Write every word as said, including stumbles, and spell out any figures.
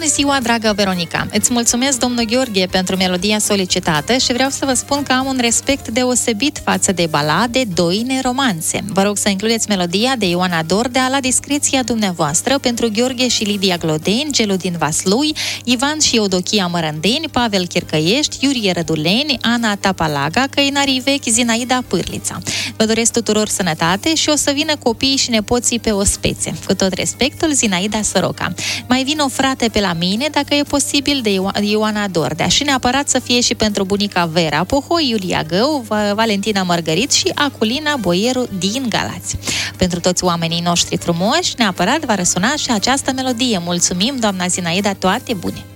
Bună ziua, dragă Veronica! Îți mulțumesc, domnul Gheorghe, pentru melodia solicitată și vreau să vă spun că am un respect deosebit față de balade, doine, romanțe. Vă rog să includeți melodia de Ioana Dordea la discreția dumneavoastră pentru Gheorghe și Lidia Glodeni, Gelu din Vaslui, Ivan și Eudochia Mărândeni, Pavel Chircăiești, Iurie Răduleni, Ana Tapalaga, Căinarii Vechi, Zinaida Pârlița. Vă doresc tuturor sănătate și o să vină copiii și nepoții pe ospețe. Cu tot respectul, Zinaida Soroca. Mai vin o frate pe la mine, dacă e posibil, de Ioana Dordea. Și neapărat să fie și pentru bunica Vera Pohoi, Iulia Gău, Valentina Mărgărit și Aculina Boieru din Galați. Pentru toți oamenii noștri frumoși, neapărat va răsuna și această melodie. Mulțumim, doamna Zinaida, toate bune!